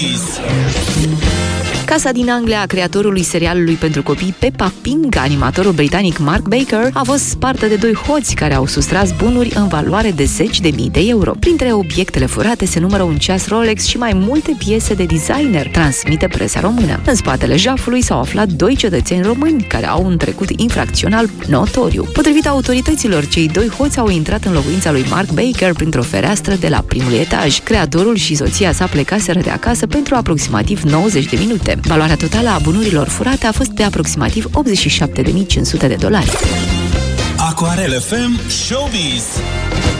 Casa din Anglia a creatorului serialului pentru copii Peppa Pig, animatorul britanic Mark Baker, a fost spartă de doi hoți care au sustras bunuri în valoare de zeci de mii de euro. Printre obiectele furate se numără un ceas Rolex și mai multe piese de designer, transmite presa română. În spatele jafului s-au aflat doi cetățeni români care au un trecut infracțional notoriu. Potrivit autorităților, cei doi hoți au intrat în locuința lui Mark Baker printr-o fereastră de la primul etaj. Creatorul și soția sa plecaseră de acasă pentru aproximativ 90 de minute. Valoarea totală a bunurilor furate a fost de aproximativ $87.500. Aquarel FM Showbiz.